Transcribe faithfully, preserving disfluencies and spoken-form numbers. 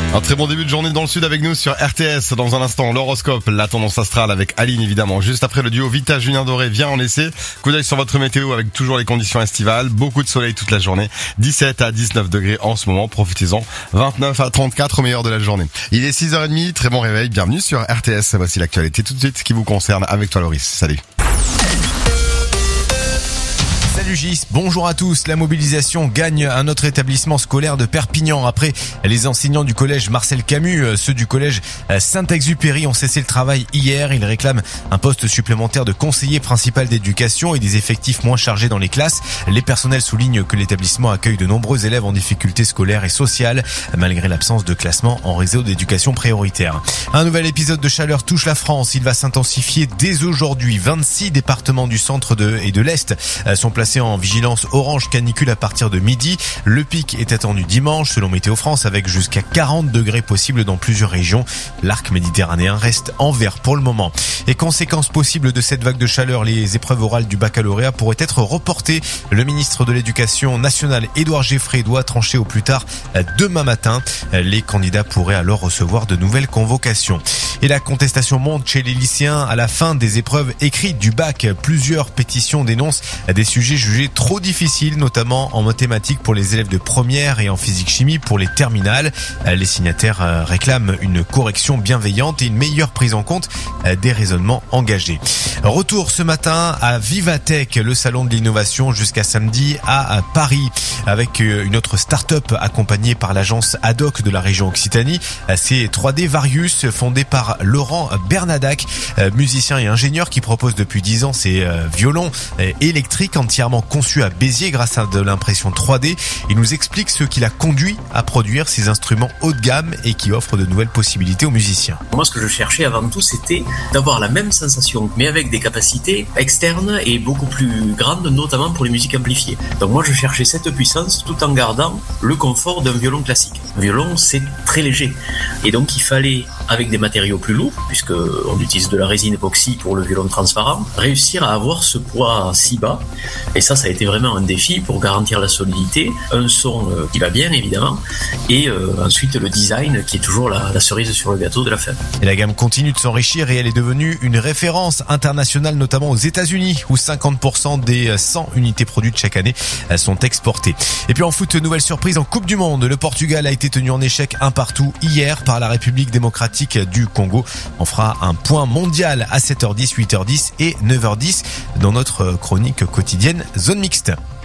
Un très bon début de journée dans le sud avec nous sur R T S. Dans un instant, l'horoscope, la tendance astrale avec Aline évidemment. Juste après le duo Vita Julien Doré vient en laisser. Coup d'œil sur votre météo avec toujours les conditions estivales. Beaucoup de soleil toute la journée. dix-sept à dix-neuf degrés en ce moment. Profitez-en. vingt-neuf à trente-quatre au meilleur de la journée. Il est six heures trente. Très bon réveil. Bienvenue sur R T S. Voici l'actualité tout de suite qui vous concerne avec toi Loris. Salut. Salut Gis, bonjour à tous. La mobilisation gagne un autre établissement scolaire de Perpignan. Après les enseignants du collège Marcel Camus, ceux du collège Saint-Exupéry ont cessé le travail hier. Ils réclament un poste supplémentaire de conseiller principal d'éducation et des effectifs moins chargés dans les classes. Les personnels soulignent que l'établissement accueille de nombreux élèves en difficulté scolaire et sociale, malgré l'absence de classement en réseau d'éducation prioritaire. Un nouvel épisode de chaleur touche la France. Il va s'intensifier dès aujourd'hui. vingt-six départements du centre de et de l'Est sont placés en vigilance orange canicule à partir de midi. Le pic est attendu dimanche selon Météo France avec jusqu'à quarante degrés possibles dans plusieurs régions. L'arc méditerranéen reste en vert pour le moment. Et conséquence possible de cette vague de chaleur, les épreuves orales du baccalauréat pourraient être reportées. Le ministre de l'Éducation nationale Édouard Geoffrey doit trancher au plus tard demain matin. Les candidats pourraient alors recevoir de nouvelles convocations. Et la contestation monte chez les lycéens à la fin des épreuves écrites du bac. Plusieurs pétitions dénoncent des sujets jugés trop difficiles, notamment en mathématiques pour les élèves de première et en physique-chimie pour les terminales. Les signataires réclament une correction bienveillante et une meilleure prise en compte des raisonnements engagés. Retour ce matin à Vivatech, le salon de l'innovation jusqu'à samedi à Paris, avec une autre start-up accompagnée par l'agence Ad-Hoc de la région Occitanie. C'est trois D Varius, fondé par Laurent Bernadac, musicien et ingénieur qui propose depuis dix ans ses violons électriques entièrement conçus à Béziers grâce à de l'impression trois D. Il nous explique ce qui l'a conduit à produire ces instruments haut de gamme et qui offrent de nouvelles possibilités aux musiciens. Moi, ce que je cherchais avant tout, c'était d'avoir la même sensation, mais avec des capacités externes et beaucoup plus grandes, notamment pour les musiques amplifiées. Donc moi, je cherchais cette puissance tout en gardant le confort d'un violon classique. Un violon, c'est très léger. Et donc, il fallait, avec des matériaux plus lourds, puisqu'on utilise de la résine époxy pour le violon transparent, réussir à avoir ce poids si bas. Et ça, ça a été vraiment un défi pour garantir la solidité, un son euh, qui va bien évidemment, et euh, ensuite le design qui est toujours la, la cerise sur le gâteau de la fête. Et la gamme continue de s'enrichir et elle est devenue une référence internationale, notamment aux États-Unis, où cinquante pour cent des cent unités produites chaque année sont exportées. Et puis en foot, nouvelle surprise en Coupe du Monde. Le Portugal a été tenu en échec un partout hier par la République démocratique du Congo. On fera un point mondial à sept heures dix, huit heures dix et neuf heures dix dans notre chronique quotidienne Zone Mixte.